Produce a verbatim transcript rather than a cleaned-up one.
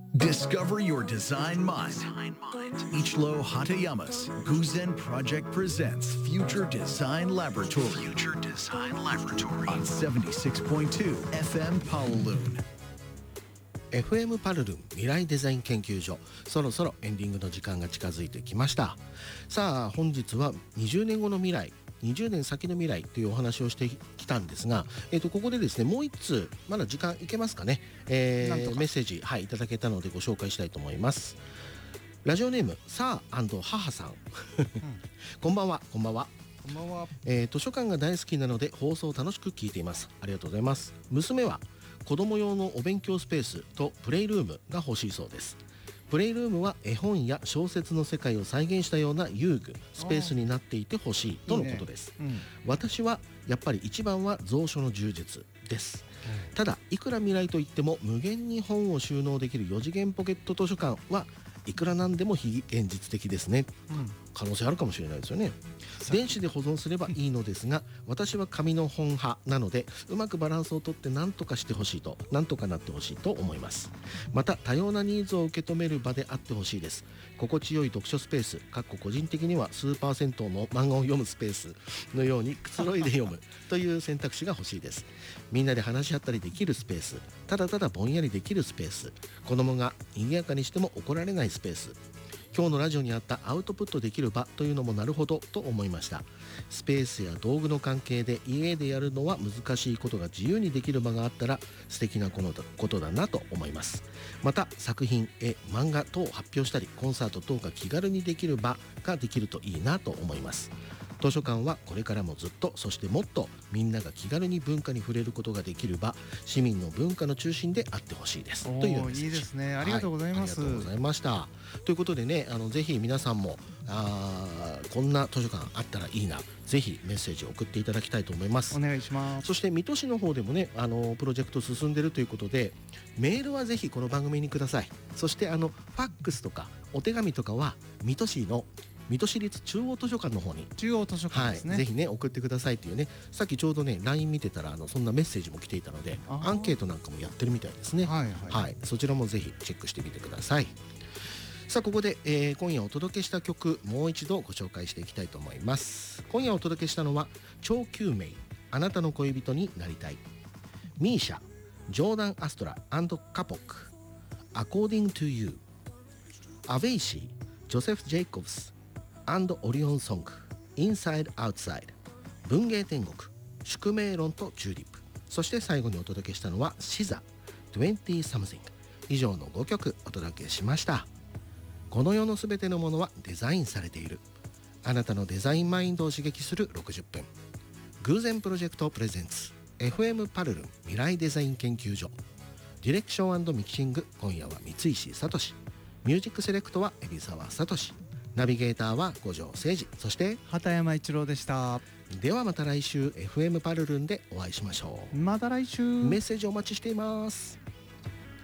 Discover your design mind. Ichiro Hatayama's Guzen Project presents Future Design Laboratory. Future Design Laboratory on seventy-six point two エフエム Pawloon。 エフエム パルルン未来デザイン研究所、そろそろエンディングの時間が近づいてきました。さあ本日はにじゅうねんごの未来、にじゅうねん先の未来というお話をしてきたんですが、えー、とここでですね、もう一通まだ時間いけますかね、えー、メッセージ、はい、いただけたのでご紹介したいと思います。ラジオネームさあ母さん、うん、こんばんは。こんばんは。 こんばんは。 えー、図書館が大好きなので放送を楽しく聞いています。ありがとうございます。娘は子供用のお勉強スペースとプレイルームが欲しいそうです。プレイルームは絵本や小説の世界を再現したような遊具スペースになっていてほしいとのことです。いいね。うん、私はやっぱり一番は蔵書の充実です。うん、ただいくら未来といっても無限に本を収納できるよ次元ポケット図書館はいくらなんでも非現実的ですね。うん、可能性あるかもしれないですよね。電子で保存すればいいのですが、私は紙の本派なのでうまくバランスをとって何とかしてほしいと何とかなってほしいと思います。また多様なニーズを受け止める場であってほしいです。心地よい読書スペース、かっこ個人的には数パーセントの漫画を読むスペースのようにくつろいで読むという選択肢が欲しいです。みんなで話し合ったりできるスペース、ただただぼんやりできるスペース、子供が賑やかにしても怒られないスペース。今日のラジオにあったアウトプットできる場というのもなるほどと思いました。スペースや道具の関係で家でやるのは難しいことが自由にできる場があったら素敵なことだなと思います。また作品、絵、漫画等を発表したりコンサート等が気軽にできる場ができるといいなと思います。図書館はこれからもずっと、そしてもっとみんなが気軽に文化に触れることができる場、市民の文化の中心であってほしいですというメッセージ。 いいですね。ありがとうございます。 はい、ありがとうございました。ということでね、あのぜひ皆さんもあこんな図書館あったらいいな、ぜひメッセージを送っていただきたいと思います。 お願いします。 そして水戸市の方でもね、あのプロジェクト進んでるということで、メールはぜひこの番組にください。そしてあのファックスとかお手紙とかは水戸市の水戸市立中央図書館の方に、 中央図書館ですね、 はい、ぜひね送ってくださいっていうね。さっきちょうどね ライン 見てたらあのそんなメッセージも来ていたので、アンケートなんかもやってるみたいですね。はい、はいはい、そちらもぜひチェックしてみてください。さあここで、えー、今夜お届けした曲もう一度ご紹介していきたいと思います。今夜お届けしたのは超救命、あなたの恋人になりたい、ミーシャ、ジョーダン・アストラ&カポック、According to You、アベイシー、ジョセフ・ジェイコブス&オリオンソング、インサイド・アウトサイド、文芸天国、宿命論とチューリップ、そして最後にお届けしたのはシザ、にじゅう something。 以上のごきょくお届けしました。この世のすべてのものはデザインされている。あなたのデザインマインドを刺激するろくじゅっぷん。偶然プロジェクトプレゼンツ エフエム パルルン未来デザイン研究所。ディレクション&ミキシング、今夜は三石聡。ミュージックセレクトは海老沢聡。ナビゲーターは五条誠二、そして畑山一郎でした。 ではまた来週 エフエム パルルンでお会いしましょう。 また来週。 メッセージお待ちしています。